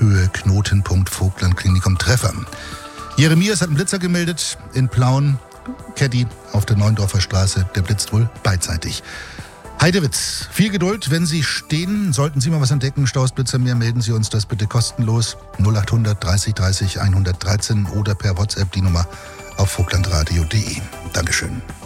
Höhe Knotenpunkt Vogtlandklinikum Treffer. Jeremias hat einen Blitzer gemeldet in Plauen. Caddy auf der Neuendorfer Straße, der blitzt wohl beidseitig. Heidewitz, viel Geduld, wenn Sie stehen. Sollten Sie mal was entdecken, Stausblitzer mehr, melden Sie uns das bitte kostenlos. 0800 30 30 113 oder per WhatsApp die Nummer auf vogtlandradio.de. Dankeschön.